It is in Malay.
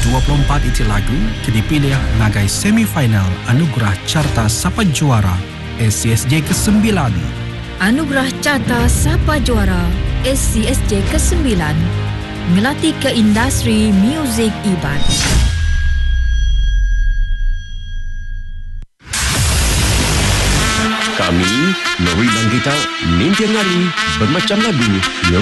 24 itu lagu kini pilih nagai semifinal Anugerah Carta Sapa Juara SCSJ ke-9. Anugerah Carta Sapa Juara SCSJ ke-9 melatih ke industri muzik Iban. Kami, Nori dan kita, mimpi hari bermacam lagu